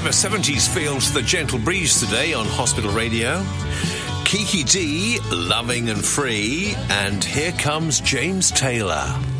a 70s feel to the Gentle Breeze today on Hospital Radio. Kiki D, Loving and Free, and here comes James Taylor.